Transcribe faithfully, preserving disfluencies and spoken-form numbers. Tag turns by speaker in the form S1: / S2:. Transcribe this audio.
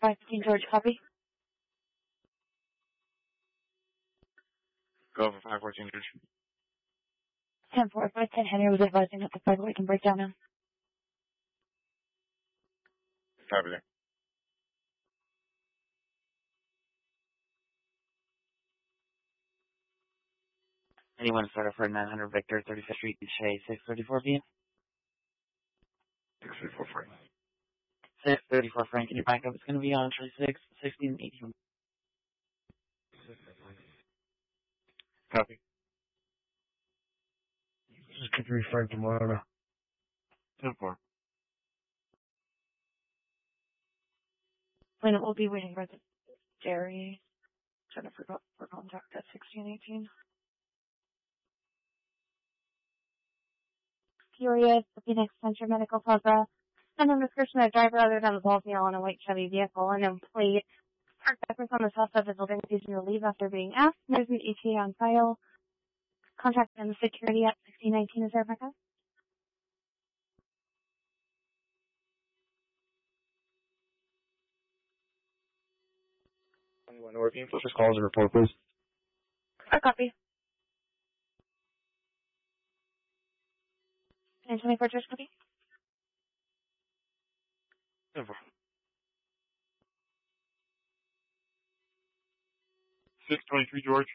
S1: five fifteen George, copy.
S2: Go for five fourteen George.
S1: ten four, five ten Henry was advising that the five-way can break down now.
S2: Copy there.
S3: Anyone started for nine hundred Victor, thirty-fifth Street, Shea, six thirty-four P M?
S2: six thirty-four Frank.
S3: six thirty-four Frank, can you back up? It's going to be on six, sixteen, eighteen.
S2: Copy.
S4: Just get three Frank tomorrow.
S2: ten four.
S1: When it will be waiting for the Jerry. Jennifer got for contact at sixteen eighteen. Furious, the Phoenix Center Medical Plaza. And a description of a driver other than the ball field on a white Chevy vehicle and a plate. Parked backwards on the south side of the building, refusing to leave after being asked. There's an E T A on file. Contact and the security at sixteen nineteen. Is there a backup?
S4: Anyone working? Just calls and report, please.
S1: A copy. And twenty-four George, copy.
S2: ten four. six twenty-three George.